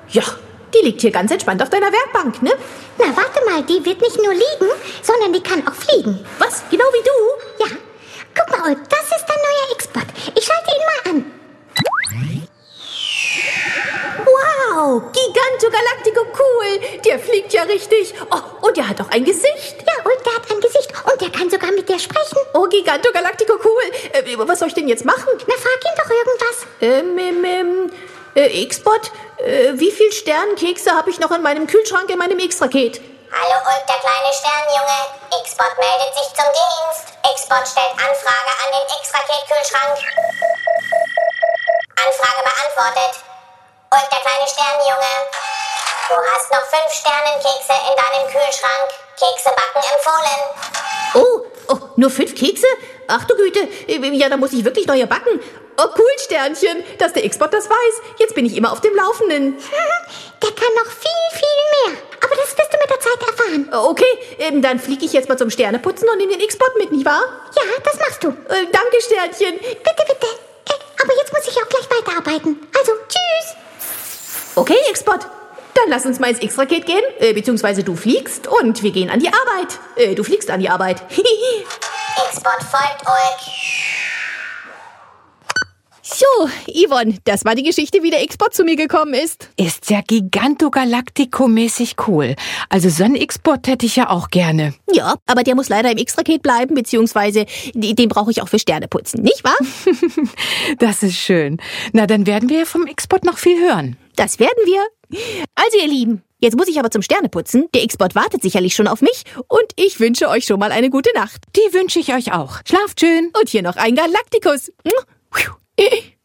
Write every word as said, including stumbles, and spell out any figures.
Ja, die liegt hier ganz entspannt auf deiner Werkbank, ne? Na, warte mal, die wird nicht nur liegen, sondern die kann auch fliegen. Was? Genau wie du? Ja. Guck mal, Ulf, das ist dein neuer X-Bot. Ich schalte ihn mal an. Wow, Giganto Galactico, cool. Der fliegt ja richtig. Oh, und der hat auch ein Gesicht. Ja, und der hat ein Gesicht und der kann sogar mit dir sprechen. Oh, Giganto Galactico, cool. Äh, was soll ich denn jetzt machen? Na, frag ihn doch irgendwas. Ähm, ähm, ähm, äh, X-Bot, äh, wie viel Sternenkekse habe ich noch in meinem Kühlschrank in meinem X-Raket? Hallo Ulf, der kleine Sternjunge. X-Bot meldet sich zum Dienst. X-Bot stellt Anfrage an den X-Raket-Kühlschrank. Anfrage beantwortet. Ulf, der kleine Sternjunge. Du hast noch fünf Sternenkekse in deinem Kühlschrank. Kekse backen empfohlen. Oh, oh, nur fünf Kekse? Ach du Güte, ja, da muss ich wirklich neue backen. Oh, cool, Sternchen, dass der X-Bot das weiß. Jetzt bin ich immer auf dem Laufenden. Der kann noch viel, viel mehr. Aber das wirst du mit der Zeit erfahren. Okay, ähm, dann fliege ich jetzt mal zum Sterneputzen und nehme den X-Bot mit, nicht wahr? Ja, das machst du. Äh, danke, Sternchen. Bitte, bitte. Äh, aber jetzt muss ich auch gleich weiterarbeiten. Also, tschüss. Okay, X-Bot. Dann lass uns mal ins X-Raket gehen, äh, beziehungsweise du fliegst und wir gehen an die Arbeit. Äh, du fliegst an die Arbeit. X-Bot folgt Ulf. So, Yvonne, das war die Geschichte, wie der X-Bot zu mir gekommen ist. Ist ja Giganto-Galactico-mäßig cool. Also so einen X-Bot hätte ich ja auch gerne. Ja, aber der muss leider im X-Raket bleiben, beziehungsweise den brauche ich auch für Sterneputzen, nicht wahr? Das ist schön. Na, dann werden wir vom X-Bot noch viel hören. Das werden wir. Also ihr Lieben, jetzt muss ich aber zum Sterneputzen. Der X-Bot wartet sicherlich schon auf mich und ich wünsche euch schon mal eine gute Nacht. Die wünsche ich euch auch. Schlaft schön. Und hier noch ein Galactikus.